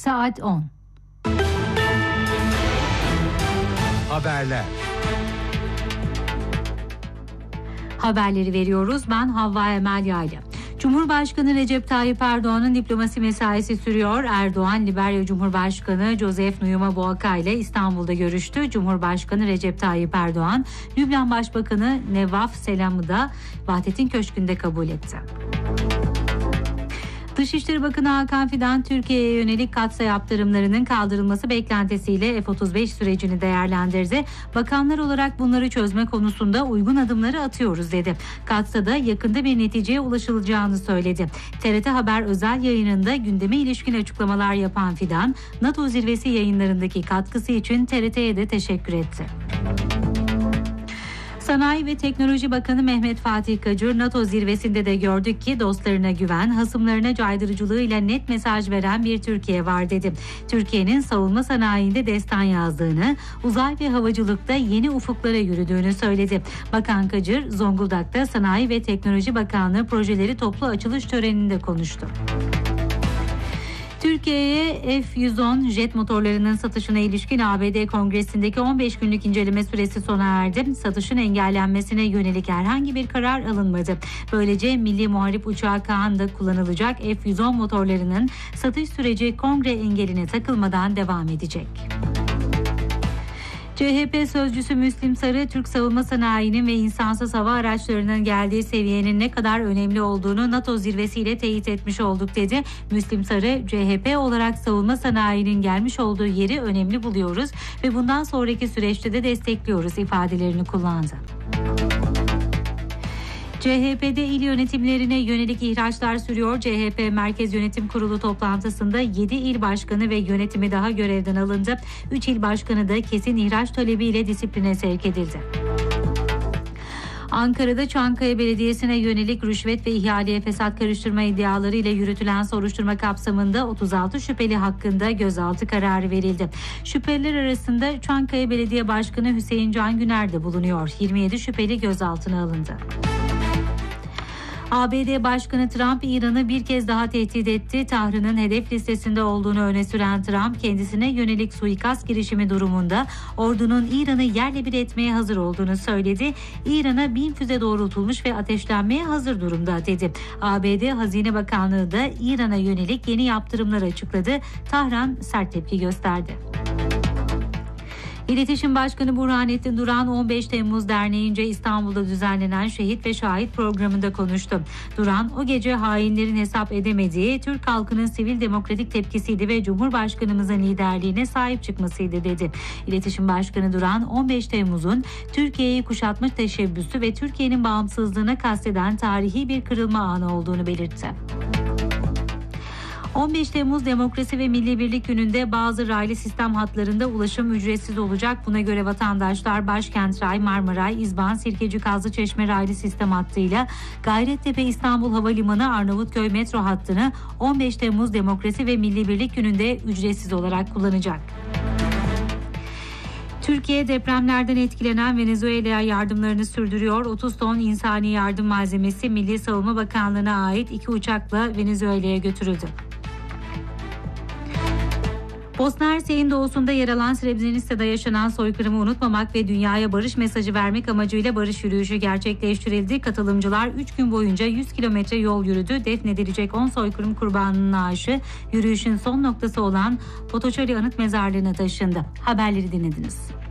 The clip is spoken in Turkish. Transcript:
Saat 10. Haberler. Haberleri veriyoruz. Ben Havva Emel Yaylı. Cumhurbaşkanı Recep Tayyip Erdoğan'ın diplomasi mesaisi sürüyor. Erdoğan, Liberya Cumhurbaşkanı Joseph Nuyuma Boaka ile İstanbul'da görüştü. Cumhurbaşkanı Recep Tayyip Erdoğan, Lübnan Başbakanı Nevaf Selam'ı da Vahdettin Köşkü'nde kabul etti. Dışişleri Bakanı Hakan Fidan, Türkiye'ye yönelik katsayı yaptırımlarının kaldırılması beklentisiyle F-35 sürecini değerlendirdi. Bakanlar olarak bunları çözme konusunda uygun adımları atıyoruz dedi. Katsa'da yakında bir neticeye ulaşılacağını söyledi. TRT Haber özel yayınında gündeme ilişkin açıklamalar yapan Fidan, NATO zirvesi yayınlarındaki katkısı için TRT'ye de teşekkür etti. Sanayi ve Teknoloji Bakanı Mehmet Fatih Kacır, NATO zirvesinde de gördük ki dostlarına güven, hasımlarına caydırıcılığıyla net mesaj veren bir Türkiye var dedi. Türkiye'nin savunma sanayinde destan yazdığını, uzay ve havacılıkta yeni ufuklara yürüdüğünü söyledi. Bakan Kacır, Zonguldak'ta Sanayi ve Teknoloji Bakanlığı projeleri toplu açılış töreninde konuştu. Türkiye'ye F-110 jet motorlarının satışına ilişkin ABD Kongresi'ndeki 15 günlük inceleme süresi sona erdi. Satışın engellenmesine yönelik herhangi bir karar alınmadı. Böylece Milli Muharip Uçağı Kaan'da kullanılacak F-110 motorlarının satış süreci kongre engeline takılmadan devam edecek. CHP sözcüsü Müslim Sarı, Türk savunma sanayinin ve insansız hava araçlarının geldiği seviyenin ne kadar önemli olduğunu NATO zirvesiyle teyit etmiş olduk dedi. Müslim Sarı, CHP olarak savunma sanayinin gelmiş olduğu yeri önemli buluyoruz ve bundan sonraki süreçte de destekliyoruz ifadelerini kullandı. CHP'de il yönetimlerine yönelik ihraçlar sürüyor. CHP Merkez Yönetim Kurulu toplantısında 7 il başkanı ve yönetimi daha görevden alındı. 3 il başkanı da kesin ihraç talebiyle disipline sevk edildi. Ankara'da Çankaya Belediyesi'ne yönelik rüşvet ve ihaleye fesat karıştırma iddiaları ile yürütülen soruşturma kapsamında 36 şüpheli hakkında gözaltı kararı verildi. Şüpheliler arasında Çankaya Belediye Başkanı Hüseyin Can Güner de bulunuyor. 27 şüpheli gözaltına alındı. ABD Başkanı Trump, İran'ı bir kez daha tehdit etti. Tahran'ın hedef listesinde olduğunu öne süren Trump, kendisine yönelik suikast girişimi durumunda ordunun İran'ı yerle bir etmeye hazır olduğunu söyledi. İran'a 1000 füze doğrultulmuş ve ateşlenmeye hazır durumda dedi. ABD Hazine Bakanlığı da İran'a yönelik yeni yaptırımlar açıkladı. Tahran sert tepki gösterdi. İletişim Başkanı Burhanettin Duran, 15 Temmuz Derneği'nce İstanbul'da düzenlenen Şehit ve Şahit programında konuştu. Duran, o gece hainlerin hesap edemediği Türk halkının sivil demokratik tepkisiydi ve Cumhurbaşkanımızın liderliğine sahip çıkmasıydı dedi. İletişim Başkanı Duran, 15 Temmuz'un Türkiye'yi kuşatma teşebbüsü ve Türkiye'nin bağımsızlığına kasteden tarihi bir kırılma anı olduğunu belirtti. 15 Temmuz Demokrasi ve Milli Birlik Günü'nde bazı raylı sistem hatlarında ulaşım ücretsiz olacak. Buna göre vatandaşlar Başkent Ray, Marmaray, İzban, Sirkeci, Kazlıçeşme raylı sistem hattıyla Gayrettepe İstanbul Havalimanı Arnavutköy metro hattını 15 Temmuz Demokrasi ve Milli Birlik Günü'nde ücretsiz olarak kullanacak. Türkiye depremlerden etkilenen Venezuela'ya yardımlarını sürdürüyor. 30 ton insani yardım malzemesi Milli Savunma Bakanlığı'na ait 2 uçakla Venezuela'ya götürüldü. Bosna Hersek'in doğusunda yer alan Srebrenica'da yaşanan soykırımı unutmamak ve dünyaya barış mesajı vermek amacıyla barış yürüyüşü gerçekleştirildi. Katılımcılar 3 gün boyunca 100 kilometre yol yürüdü. Defnedilecek 10 soykırım kurbanının naaşı yürüyüşün son noktası olan Potočari Anıt Mezarlığı'na taşındı. Haberleri dinlediniz.